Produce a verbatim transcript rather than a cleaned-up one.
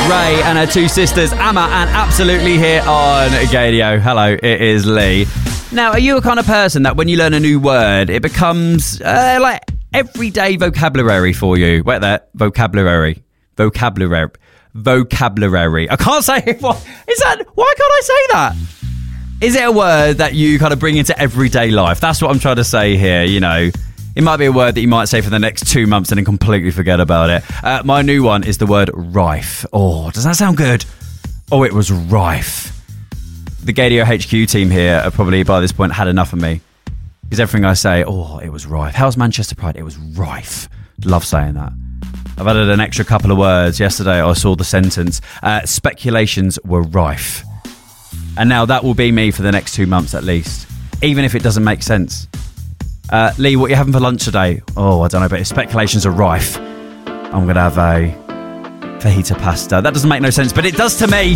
Ray and her two sisters, Amma and Absolutely, here on Gadio. Hello, it is Lee. Now, are you a kind of person that when you learn a new word, it becomes uh, like everyday vocabulary for you? Wait there, vocabulary. Vocabulary. Vocabulary. I can't say it. What is that? Why can't I say that? Is it a word that you kind of bring into everyday life? That's what I'm trying to say here, you know. It might be a word that you might say for the next two months and then completely forget about it. Uh, my new one is the word rife. Oh, does that sound good? Oh, it was rife. The Gadio H Q team here have probably by this point had enough of me. Because everything I say, oh, it was rife. How's Manchester Pride? It was rife. Love saying that. I've added an extra couple of words. Yesterday I saw the sentence, uh, speculations were rife. And now that will be me for the next two months at least. Even if it doesn't make sense. Uh, Lee, what are you having for lunch today? Oh, I don't know, but if speculations are rife, I'm going to have a fajita pasta. That doesn't make no sense, but it does to me.